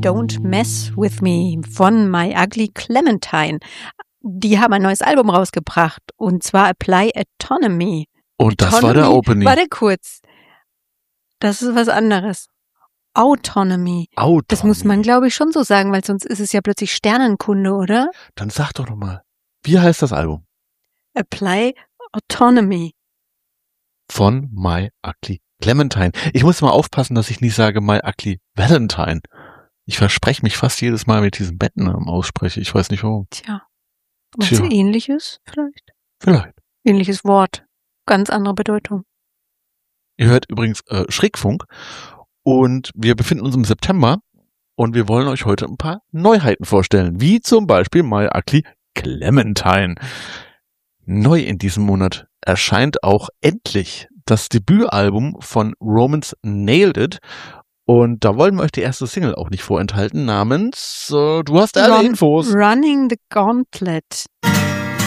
Don't Mess With Me von My Ugly Clementine. Die haben ein neues Album rausgebracht und zwar Apply Autonomy. Und das war der Opening. Warte kurz. Das ist was anderes. Autonomy. Das muss man, glaube ich, schon so sagen, weil sonst ist es ja plötzlich Sternenkunde, oder? Dann sag doch nochmal. Wie heißt das Album? Apply Autonomy. Von My Ugly Clementine. Ich muss mal aufpassen, dass ich nicht sage My Ugly Valentine. Ich verspreche mich fast jedes Mal mit diesem Bettennamen ausspreche. Ich weiß nicht warum. Tja. Was Ähnliches vielleicht? Vielleicht. Ähnliches Wort. Ganz andere Bedeutung. Ihr hört übrigens Schrägfunk und wir befinden uns im September und wir wollen euch heute ein paar Neuheiten vorstellen, wie zum Beispiel My Ugly Clementine. Neu in diesem Monat erscheint auch endlich das Debütalbum von Romance Nailed It und da wollen wir euch die erste Single auch nicht vorenthalten, namens, du hast alle Infos. Running the Gauntlet.